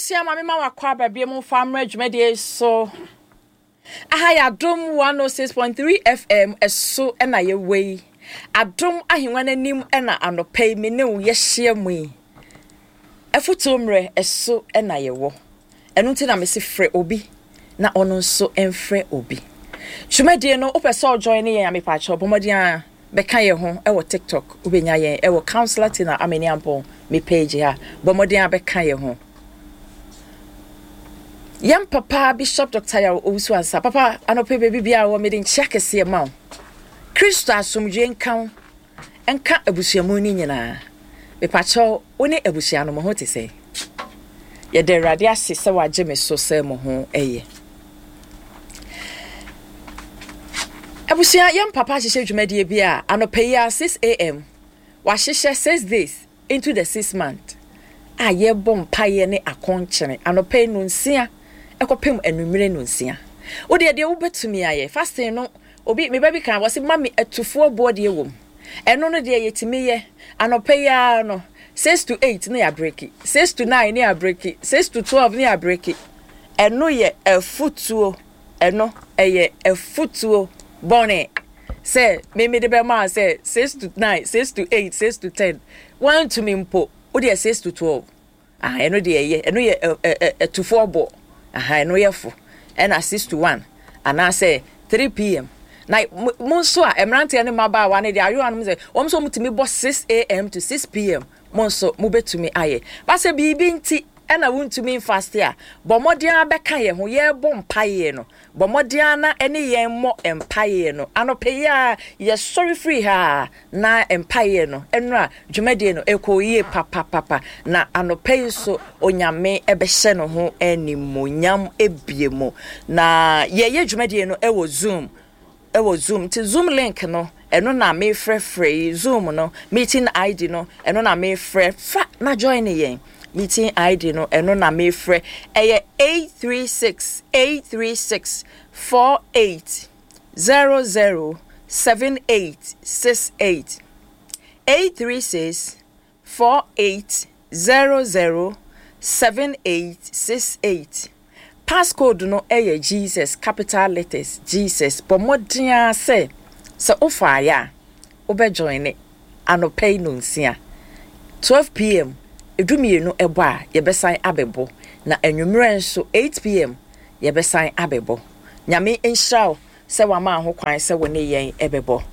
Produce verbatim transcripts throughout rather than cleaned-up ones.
Ebusia mama ma wakwa babie mu famra dwumade so aha ya dom one oh six point three F M eso na ye wei adom ahenwa nanim na anopai me ne wo ye hye mu yi efutumre eso na ye wo enu nti na me se frɛ obi na ono nso emfrɛ obi dwumade no opese join ne ya me pa cho bomodi a beka ye ho e wo TikTok ubenya ye e wo counselor tina ameni ampo me page ha bomodi a beka ye ho Yam papa Bishop Doctor Owusu ansa papa anope baby bia wo medin check ese ma Christo asomdwe nkan enka abusuamu ni nyina me pacho woni abusua no mo ho te se ye de rade ase se waje me so se mo ho eye abusua yam papa hihye dwumade bia anope ya six A M wa hihye six days into the six month a ye bom paye ne akonkyere anope no nsia ekopem enumire no nsia wo de de wo betumi aye fasting no obi me baby kan wose mami atufo board ye wom eno no de yetimi ye anope ya no six to eight na ya break it six to nine na ya break it six to twelve na ya break it eno ye afutuo eno eye afutuo bone say me me de be ma say six to nine six to eight six to ten one to me mpo wo de six to twelve ah eno de ye eno ye atufo board aha no yefo and six to one and I say three P M na monso a emrante ne maba wa ne de ayo anum say omso mutimi bo six A M to six P M monso mubetumi aye ba say bibi nti ena wuntumi fast a bomodian beka ye ho ye bom paye no bomodian na ene ye mo empaye no anope ya ye sorry free ha na empaye no enra dwumade no ekoye papa papa na anope so onyame ebehye no ho animonyam ebiemo na ye ye dwumade no ewo zoom ewo zoom ti zoom link no eno na me frɛ frɛ zoom no meeting I D no eno na me frɛ fa na join yen meeting I D no eno na me frɛ eye eight three six eight three six four eight zero zero seven eight six eight eight three six four eight zero zero seven eight six eight passcode no eye Jesus capital letters Jesus pomodia say se ofa ya obe join it anope no nsia twelve P M edumienu ebo a yebesan abebo na enwumre nso eight P M yebesan abebo nyame enhraw se wama ho kwan se woni yen ebebo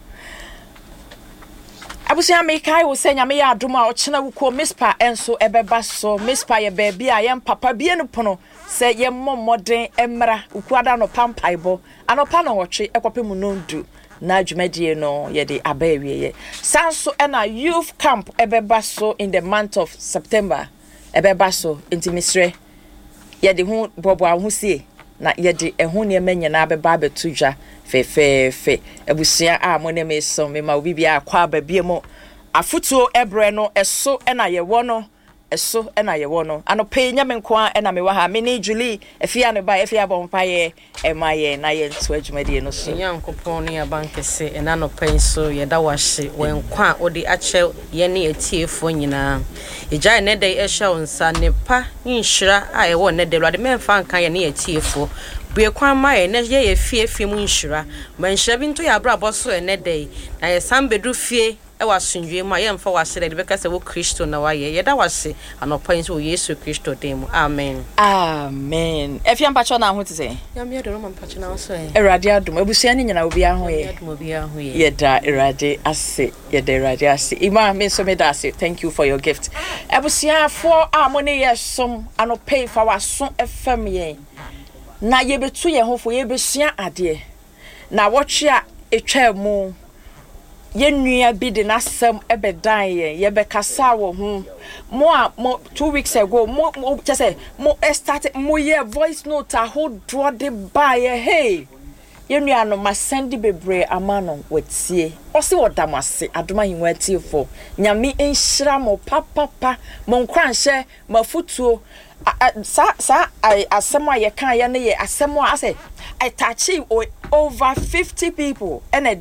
abusia me kai wo se nyame ya adom a ochena wuko mispa enso ebeba so mispa ye ba bia yem papa bie no pono se ye momoden emra ukuada no pampaibo anopa no wotwe ekopemu no ndu na dwumadie no ye de abawie ye sanso ena youth camp ebeba so in the month of September ebeba so intimisre ye de hu bobo ahusie na ye de ehu ne manya na abeba betudwa fe fe fe abusia a mo ne me so me ma obi bia kwa ba bie mo afutuo ebre no eso ena ye wo no eso ena ye wo no anope nya me nko ena me wa ha me ni Julie efia ne ba efia bompa ye ema ye na ye nto adwumadie no so nyankopon ne abankese ena no penso ye da wahye wen kwa odi ache ye ne etiefo nyina ejai ne dai ehya onsa ne pa nhira a ye wo ne de lade memfa nkan ye ne etiefo bue kwa ma ye ne ye fie fie mu nhira ma nhira bi nto ya bra boso ne dai na ye sambedu fie e wasundwe ma ye mfa wasere de beka se wo Kristo na wa ye ye da wase anopan so Yesu Kristo dem amen amen efia mpacho na ho tese yam ye do no mpacho na so e erade adom abusua ni nyina obi aho ye adom obi aho ye ye da erade ase ye da erade ase ima me so me da ase thank you for your gift abusua for amone ye som anopai fa waso efam ye na ye betu ye ho fo ye besua ade na wotwe a etwa mu yenua bi de nasem ebedan ye ye bekasa wo ho mo a mo two weeks ago mo just say mo start mo ye voice note a ho draw de ba ye hey yenua no ma send bebre amano wetie o se wodamase adoma hinwa tie fo nyame enhira mo papa pa mo nkranhye mafutuo sa sa asema ye kan ye ne ye asema ase I touch over fifty people and I did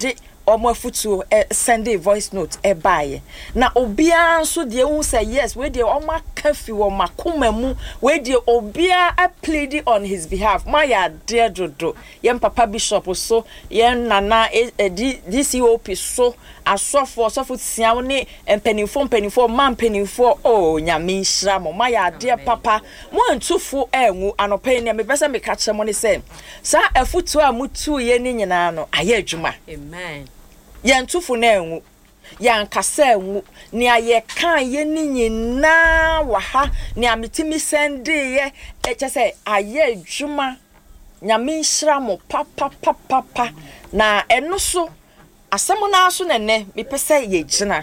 omo futu send a voice note e buy na obia nso de hu say yes we de omo kafi wo makoma mu we de obia a plead on his behalf my ya dear dodo yem papa bishop so yen nana D C O P so asofo asofo tia ne empanifo empanifo man empanifo oh nyame nhira mo my ya dear papa mo antufo enwu anopa ne me pese me ka kye mo ne say sa afutu a mutu ye ni nyina no aye adwuma amen yantufu na enwu yankasa enwu ni aye kan ye ni nyina wa ha ni amitimi sende ye eche say aye adwuma nyame nhira mo papa papa papa na eno so asem na so nene me pese ye gina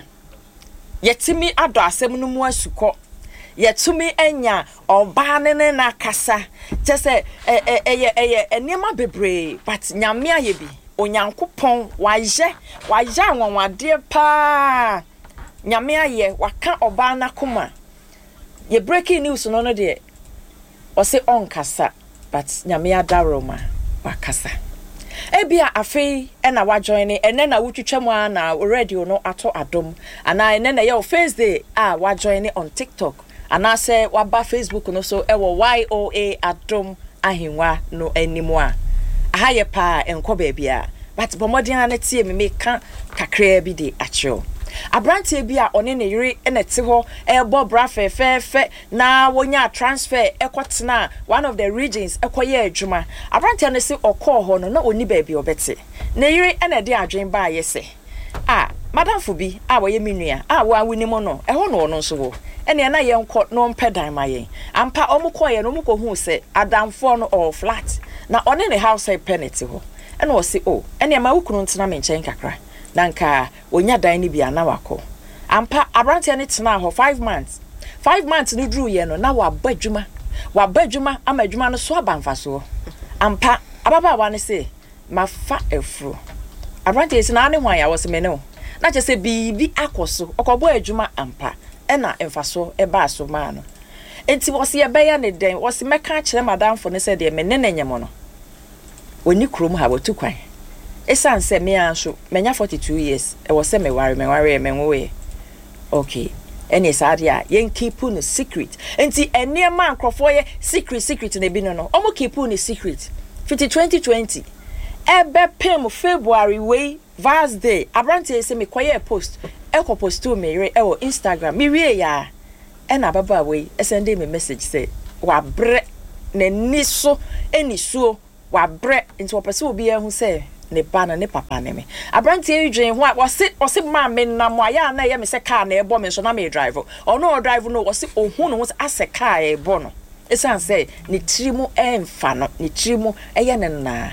yetimi ado asem no mu asuko yetumi enya oba ne ne na kasa che say eh eh eh enema bebre but nyame aye bi onyankopon waje waje anwanwade pa nyame aye waka oba na koma ye breaking news no no de o se on kasa but nyame adaroma wakasa ebia afei ena wa join ene na wutwetwa mu na radio no ato adom ana ene na ye Thursday ah wa join on TikTok ana se wa ba Facebook no so ewo Y O A adom ahenwa no animu a ahaye pa enko baabia but bomodian na tie me meka kakra bi de achio abrante bi a one ne yire ene te ho ebo bra fe fe fe na wonya transfer ekotena one of the regions ekoye adwuma abrante no se okọ ho no na oni baabi obete ne yire ene de adwen ba yese ah madam fobi a woye menua a wo awini mo no eho no no so wo ene na ye nko no mpedan mayen ampa omukoye no muko hu se adamfo no all flat na one ne house e penalty ho ene wo se oh ene ma wukunu ntena me nchen kakra nanka onya dan ni bia na wako ampa abrante ne tena ho five months five months ni dru ye no na wa badwuma wa badwuma amadwuma no so abanfa so ampa ababa wa ne se mafa efro abrante esi na ne hwan ya wo se me ne na che se bibi akoso okobo adwuma ampa ena emfaso eba so ma no enti wo se ye beya ne den wo se meka kire madam fo ne se de me ne nenyemo no oni krom ha wotu kwan esan se me anso menya forty-two years e wo se me ware me ware me nwowe okay ene saade a yen keep no secret enti ene ma nkrofo ye secret secret na bi no no omo keep no secret fifty twenty twenty ebe pem February way Vars day abrante se me koye post e ko postu me re e wo Instagram me wie ya e na baba we e send me message say wa bre na niso enisuo wa bre nti opese obi ehun say ne ba na ne papa ne me abrante edwen ho wo se wo se ma me na mo aya na ye me se car na e bo me so na me drive o no drive no wo se ohun no wo se ase car e bo no e san say ne trimu emfa no ne trimu eye ne na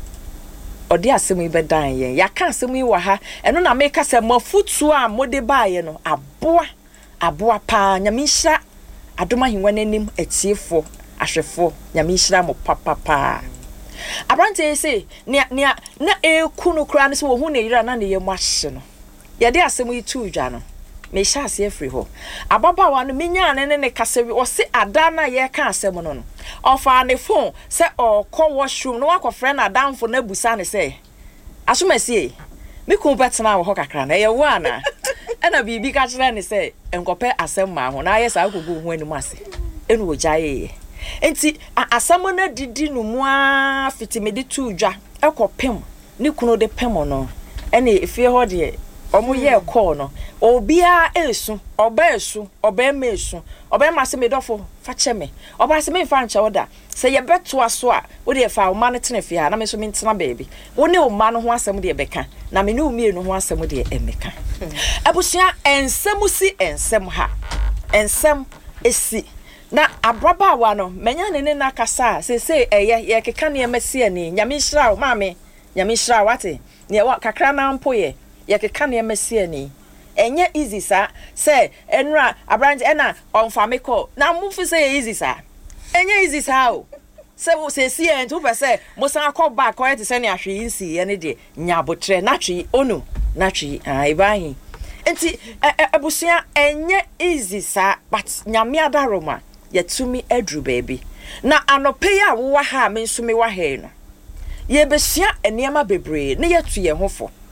odi asemu ibe dan yen ya kan asemu yi wa ha eno na make se mafutu a mode baaye no aboa aboa pa nyamihira adoma hinwa nanim atiefo ahwefo nyamihira mo papa pa abrante say ne ne na ekunu kra ne se wo hu ne yira na ne yemu ahye no ye de asemu yi tu dwa no me sha ase afri ho ababa wa no menya ne ne kasewi o se ada na ye ka asemu no no ofa ne phone se okọ washroom no akọ friend adamfo na busa ne se asomasi me kun betena wo ho kakra na ye wo ana ena bibi ka kire ne se enkope asem ma ho na ye sa akogu hu animu ase enu ojaye enti asem na didi no mu a fitimedi tu dwa ekopem ne kunu de pem no ena efie ho de omo ye call no obia esu oba esu oba mesu oba ma se medofo fa cheme oba se me fa ncha oda se ye beto aso a wo de fa o ma ne tene fia na me so me ntena baby wo ne o ma no ho asem de beka na me ne o mie no ho asem de emeka abusua ensem si ensem ha ensem esi na abraba wa no menya ne ne na kasa se se eye ye keka ne emasi ani nyame hira o ma me nyame hira wate ne wa kakra na mpo ye ye keka ne emasi ani enye easy sa say enra abrante ena onfa me call na mufu say easy sa enye easy sa o se wo se si en tu pese mo san call back ko yete se ne ahwe nsi ye ne de nyabotre na twi onu na twi ai bahi enti abusua enye easy sa but nyame adaroma yetumi adru baby na anope ya wo wa ha me nso me wa he no ye besua enema bebre ne yetu ye hofo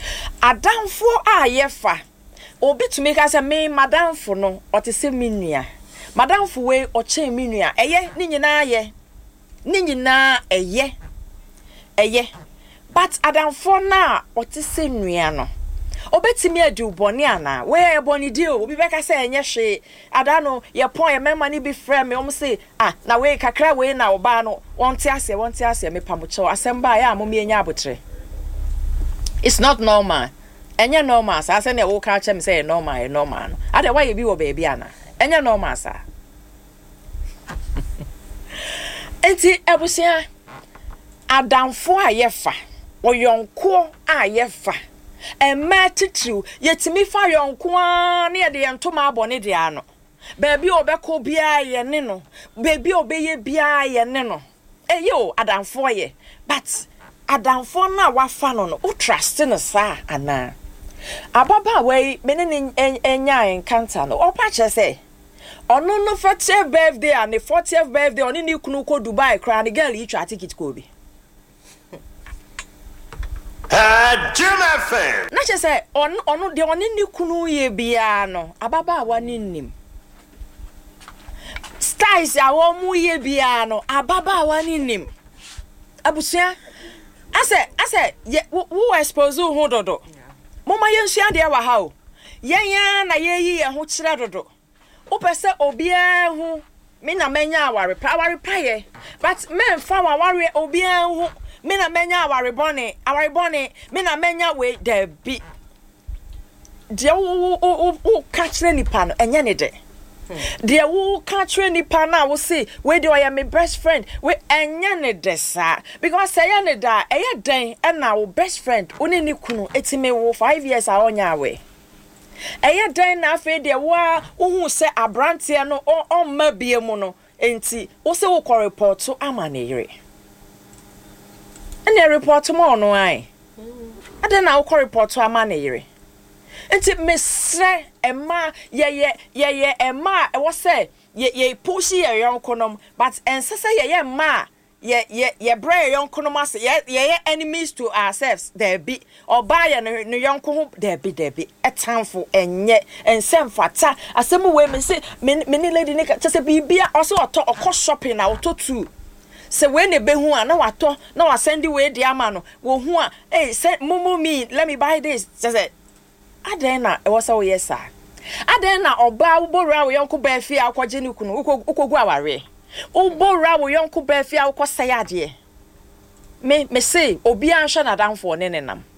adamfo a yefa obi tumi ka say me madamfo no o te se minua madamfo we o che minua eye ni nyina ye ni nyina eye eye but adamfo na o te se nua no obetimi adu boni ana we boni di o obi beka say enye hwe adano ye pon ye mema ni bi frɛ me om say ah na we kakra we na oba no wonte ase wonte ase me pamocho asemba ya mo me nya abotre. It's not normal. Enye normal sa say na wo ka chem say normal e normal no ade why bi wo baby ana enye normal sa enti ebusia adamfo ayefa oyonko ayefa ema titru yetimi fa yonko a na ye de ntoma abone de ano baby obeko bia ye ne no baby obeye bia ye ne no eyo adamfo ye but adamfo na wafa no no o trust no sa ana ababa we menene enya encounter no opa che say ono no fortieth birthday and the fortieth birthday oni ni kunu ko Dubai kra ni girl yi twa ticket ko bi ah Juna fan na che say ono ono de oni ni kunu ye bia no ababa wa ni nim styles a wo mu ye bia no ababa wa ni nim abusia ase ase wo expose hu dodo mama yenhia de wa ha o yenya na yeyi ye ho kire dodo opese obia hu me na menya aware pa aware pa ye but men fa aware obia hu me na menya aware bone aware bone me na menya we de bi de wo wo catch ni pa no enye ne de de wo catch ni pa na wo say we de oya me best friend we enye ne de sa because say ya ne da eye den e na wo best friend oni ni kunu etime wo five years a onya we eye den na afa de wa wo hu se abrante no on ma bie mu no enti wo se wo ko report ama ne yire ene report mo no ai ade na wo ko report ama ne yire enti mesre ema ye ye ye ye ema e wo se ye ye push ye yonkonom but ensese ye ye ma ye ye ye bra yonkonom ase ye ye enemies to ourselves there be oba ye no yonko ho there be there be etanfo enye ensem fata asem we me se me ni lady ni ka se bibia oso oto okọ shopping na oto tu se we ne behu a na wato na wa send we di ama no wo hu a eh say mumu me let me buy this say aden na e wo say wo yes sir aden na oba ubora wo yonko ba fi akwaje ni kunu ukogu aware ubora wo yonko ba fi akọ sayade me me say obi anhwe na danfo ne nenam